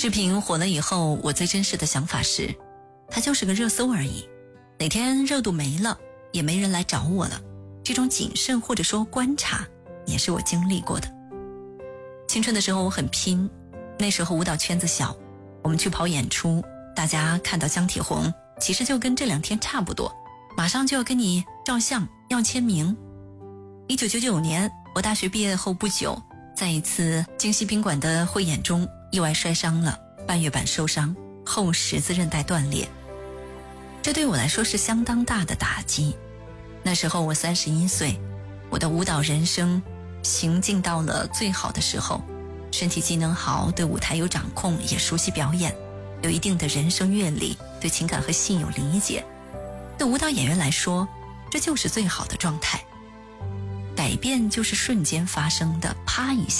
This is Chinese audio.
视频火了以后，我最真实的想法是，它就是个热搜而已，哪天热度没了，也没人来找我了。这种谨慎或者说观察，也是我经历过的。青春的时候我很拼，那时候舞蹈圈子小，我们去跑演出，大家看到姜铁红，其实就跟这2天差不多，马上就要跟你照相，要签名。1999年，我大学毕业后不久，在一次京西宾馆的汇演中意外摔伤了，半月板受伤，后十字韧带断裂。这对我来说是相当大的打击。那时候我31岁，我的舞蹈人生行进到了最好的时候，身体机能好，对舞台有掌控，也熟悉表演，有一定的人生阅历，对情感和戏有理解。对舞蹈演员来说，这就是最好的状态。改变就是瞬间发生的，啪一下